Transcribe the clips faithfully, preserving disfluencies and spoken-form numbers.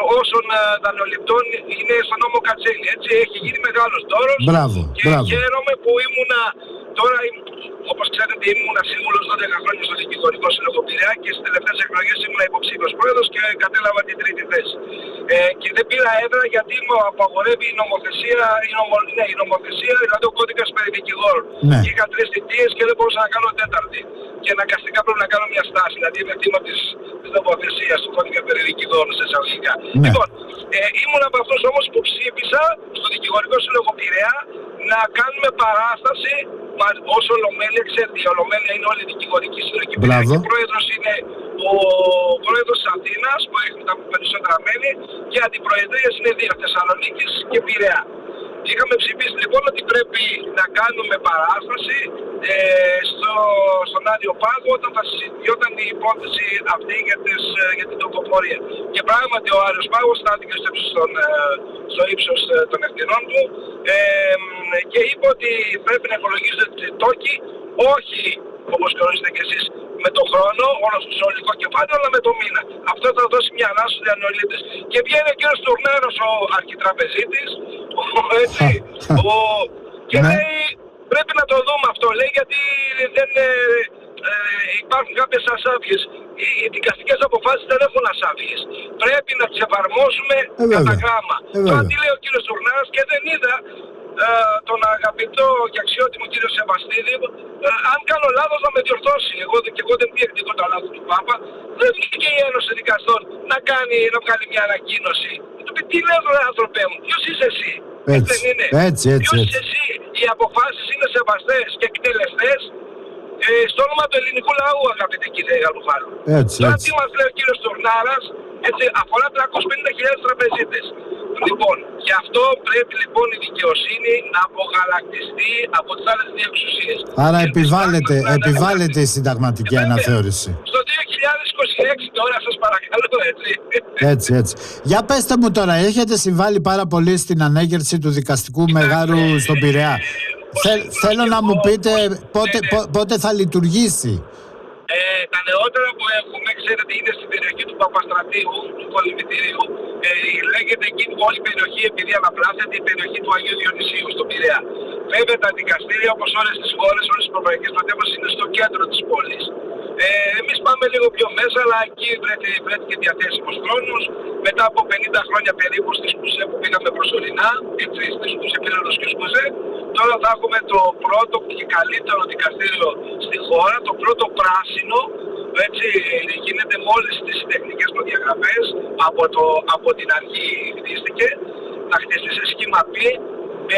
όσων δανειοληπτών είναι στον νόμο Κατσέλη. Έτσι έχει γίνει μεγάλος δώρος. Μπράβο, και μπράβο. χαίρομαι που ήμουνα τώρα, όπως ξέρετε, ήμουνα σύμβουλος δώδεκα χρόνια στο Δικηγορικό Σύλλογο Πειραιά και στις τελευταίες εκλογές ήμουνα υποψήφιος πρόεδρος και κατέλαβα την τρίτη θέση. Ε, και δεν πήρα έδρα γιατί μου απαγορεύει η νομοθεσία, η, νομο, ναι, η νομοθεσία, δηλαδή ο κώδικας περί δικηγόρων. Ναι. Είχα τρεις θητείες και δεν μπορούσα να κάνω τέταρτη. Και αναγκαστικά πρέπει να κάνω μια στάση, δηλαδή είμαι θύμα της, της νομοθεσίας του κώδικα περί δικηγόρων σε εισαγωγικά. Ναι. Λοιπόν, ε, ήμουν από αυτούς όμως που ψήφισα στο Δικηγορικό Σύλλογο Πειραιά να κάνουμε παράσταση ως Ολομέλεια. Ξέρετε, η Ολομέλεια είναι όλη η δικηγορική σύλλογη Πειραιά και πρόεδρος είναι ο πρόεδρος της Αθήνας που έχει τα περισσότερα μέλη και αντιπροεδρίες είναι δύο, Θεσσαλονίκης και Πειραιά. Είχαμε ψηφίσει λοιπόν ότι πρέπει να κάνουμε παράσταση ε, στο, στον Άδειο Πάγο όταν θα συζητιόταν η υπόθεση αυτή για, τις, για την τοποπορία. Και πράγματι ο Άριος Πάγος στάθηκε στο ύψος των, στο ύψος των ευθυνών του ε, και είπε ότι πρέπει να υπολογίζονται οι τόκοι, όχι όπως γνωρίζετε και εσείς με τον χρόνο, όλο στο συνολικό κεφάλαιο, αλλά με το μήνα. Αυτό θα δώσει μια ανάσα στους δανειολήπτες. Και βγαίνει ο κύριος Τουρνέρος, ο αρχιτραπεζίτης, έτσι, ο... και λέει πρέπει να το δούμε αυτό, λέει, γιατί δεν ε, ε, υπάρχουν κάποιες ασάφειες. Οι, οι δικαστικές αποφάσεις δεν έχουν ασάφειες. Πρέπει να τις εφαρμόσουμε ε, κατά γράμμα. Ε, Τώρα τι λέει ο κύριος Τουρνέρος και δεν είδα ε, τον αγαπητό και αξιότιμο κύριο Σεβαστίδη, ε, αν κάνω λάθος να με διορθώσει. Εγώ, και εγώ δεν διεκδικώ τα λάθη του Πάπα. Δεν βγήκε η Ένωση Δικαστών να, κάνει, να βγάλει μια ανακοίνωση. Του πει τι λέω ρε άνθρωπέ μου, ποιος είσαι εσύ. Έτσι, δεν είναι. έτσι, έτσι, Ποιος έτσι. είσαι εσύ. Οι αποφάσεις είναι σεβαστές και εκτελεστές ε, στο όνομα του ελληνικού λαού, αγαπητέ κύριε Γαλουχάρου. Έτσι, Τώρα έτσι. τι μας λέει ο κύριος Τουρνάρας, έτσι, αφορά τριακόσιες πενήντα χιλιάδες τραπεζίτες. Λοιπόν, γι' αυτό πρέπει λοιπόν η δικαιοσύνη να απογαλακτιστεί από τις άλλες δύο εξουσίες. Άρα και επιβάλλεται, να επιβάλλεται η συνταγματική ε, αναθεώρηση. Στο δύο χιλιάδες είκοσι έξι τώρα σας παρακαλώ, έτσι. Έτσι, έτσι. Για πέστε μου τώρα, έχετε συμβάλει πάρα πολύ στην ανέγερση του δικαστικού μεγάρου στον Πειραιά. Θε, θέλω να μου πείτε πότε, πότε θα λειτουργήσει. Ε, τα νεότερα που έχουμε, ξέρετε, είναι στην περιοχή του Παπαστρατείου, του Κολυμβητηρίου. Ε, λέγεται εκεί όλη η περιοχή, επειδή αναπλάθεται, η περιοχή του Αγίου Διονυσίου, στον Πειραιά. Βέβαια, τα δικαστήρια, όπως όλες τις χώρες, όλες τις ευρωπαϊκές πρωτεύουσες, είναι στο κέντρο της πόλης. Ε, εμείς πάμε λίγο πιο μέσα, αλλά εκεί βρέθηκε διαθέσιμος χρόνος. Μετά από πενήντα χρόνια περίπου στη Σκουζέ που πήγαμε προσωρινά, έτσι, στη Σκουζέ, Πύλωνος και Σκουζέ, τώρα θα έχουμε το πρώτο και καλύτερο δικαστήριο στη χώρα, το πρώτο πράσινο, έτσι, γίνεται μόλις τις τεχνικές προδιαγραφές, από, το, από την αρχή χτίστηκε, θα χτιστεί σε σχήμα π. Ε,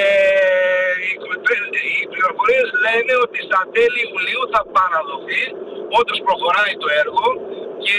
οι, οι πληροφορίες λένε ότι στα τέλη Ιουλίου θα παραδοθεί, όντως προχωράει το έργο και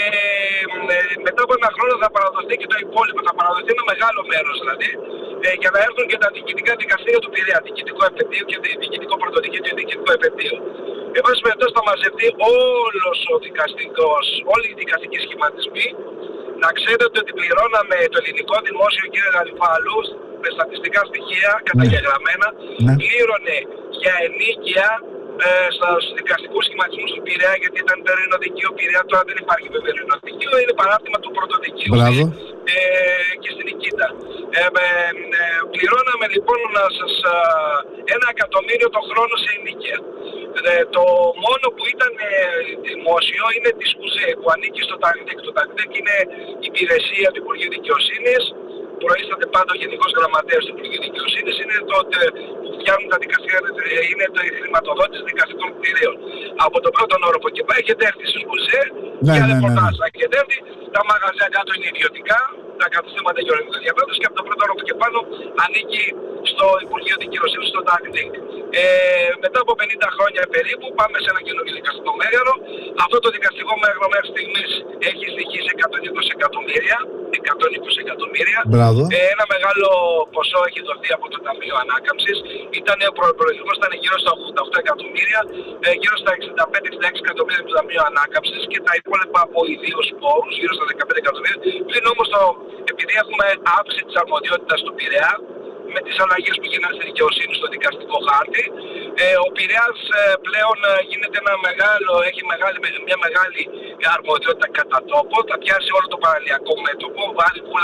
ε, μετά από ένα χρόνο θα παραδοθεί και το υπόλοιπο, θα παραδοθεί ένα μεγάλο μέρος δηλαδή, ε, για να έρθουν και τα διοικητικά δικαστήρια του Πειραιά, διοικητικό επαιτείο και διοικητικό πρωτοδικείο και διοικητικό επαιτείο. Εν πάση περιπτώσει θα μαζευτεί όλος ο δικαστικός, όλοι οι δικαστικοί σχηματισμοί. Να ξέρετε ότι πληρώναμε το ελληνικό δημόσιο, κύριε Γαλιφάλου, με στατιστικά στοιχεία καταγεγραμμένα, ναι. πλήρωνε για ενίκεια ε, στους δικαστικούς σχηματισμούς του Πειραιά, γιατί ήταν ειρηνοδικείο Πειραιά, τώρα δεν υπάρχει βέβαια ειρηνοδικείο, είναι παράρτημα του πρωτοδικείου ε, και στην Νικήτα. Ε, ε, ε, πληρώναμε λοιπόν να σας, ε, ένα εκατομμύριο το χρόνο σε ενίκεια. Ε, το μόνο που ήταν ε, δημόσιο είναι τη Σκουζέ που ανήκει στο ΤΑΚΔΕΚ. Το ΤΑΚΔΕΚ είναι η υπηρεσία του Υπουργείου Δικαιοσύνης. Προείσταται πάντα ο Γενικός Γραμματέας του Υπουργείου Δικαιοσύνης, είναι το που φτιάχνουν τα δικαστήρια, είναι το η χρηματοδότηση δικαστικών κτηρίων. Από τον πρώτο όροφο και πάει έχετε έρθει στη Σκουζέ, ναι, για ναι, ρεπορτάζ. ναι, ναι. Έχετε έρθει, τα μαγαζιά κάτω είναι ιδιωτικά, τα καταστήματα γεωργικών διαβάτων και από τον πρώτο όροφο και πάνω ανήκει στο Υπουργείο Δικαιοσύνης, στο ΤΑΚΔΕΚ. Ε, μετά από πενήντα χρόνια περίπου πάμε σε ένα καινούργιο δικαστικό μέγαρο. Αυτό το δικαστικό μέγαρο μέχρι στιγμής έχει στοιχήσει εκατόν είκοσι εκατομμύρια. εκατόν είκοσι εκατομμύρια. Ε, ένα μεγάλο ποσό έχει δοθεί από το Ταμείο Ανάκαμψης. Ήταν, ο προϋπολογισμός ήταν γύρω στα ογδόντα οκτώ εκατομμύρια, ε, γύρω στα εξήντα πέντε εξήντα έξι εκατομμύρια του Ταμείου Ανάκαμψης και τα υπόλοιπα από ιδίους πόρους, γύρω στα δεκαπέντε εκατομμύρια. Πλην όμως, το, επειδή έχουμε αύξηση της αρμοδιότητας του Πειραιά, με τις αλλαγές που γίνανε στη δικαιοσύνη στο δικαστικό χάρτη, ε, ο Πειραιάς ε, πλέον ε, γίνεται ένα μεγάλο, έχει μεγάλη, μια μεγάλη αρμοδιότητα κατά τόπο, θα πιάσει όλο το παραλιακό μέτωπο, βάλει